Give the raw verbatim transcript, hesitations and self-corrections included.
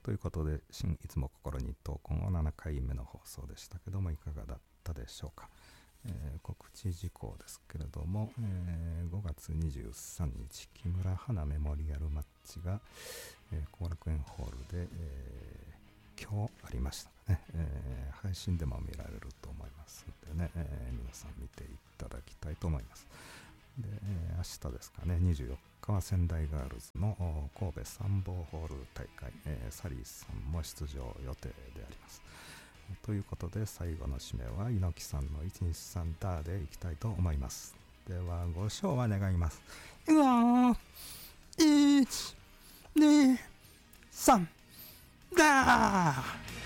ということで、新いつも心に闘魂をななかいめの放送でしたけども、いかがだったでしょうか。えー、告知事項ですけれども、えー、ごがつにじゅうさんにち木村花メモリアルマッチが後、えー、楽園ホールで、えー、今日ありましたね、えー、配信でも見られると思いますのでね、えー、皆さん見ていただきたいと思います。で、えー、明日ですかね、にじゅうよっかは仙台ガールズの神戸参謀ホール大会、えー、サリーさんも出場予定であります。ということで、最後の締めは猪木さんのいちにちさんダーでいきたいと思います。ではご唱和願います。いくぞー、いち、に、さんダー。